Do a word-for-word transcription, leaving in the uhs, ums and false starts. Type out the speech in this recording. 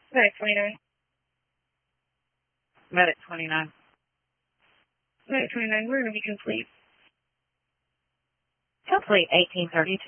Medic twenty-nine. Medic twenty-nine. Medic twenty-nine, we're going to be complete. Complete eighteen thirty-two.